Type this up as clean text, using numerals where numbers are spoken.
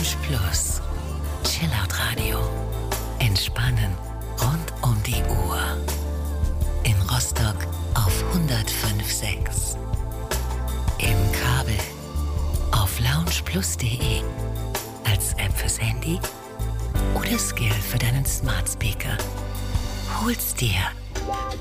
Lounge Plus. Chillout Radio. Entspannen rund um die Uhr. In Rostock auf 105.6. Im Kabel auf loungeplus.de. Als App fürs Handy oder Skill für deinen Smart Speaker. Hol's dir